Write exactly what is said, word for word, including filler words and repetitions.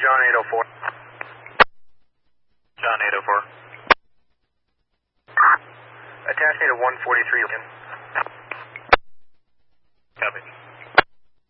John eight oh four. John eight oh four. Attach me to one forty-three Lincoln.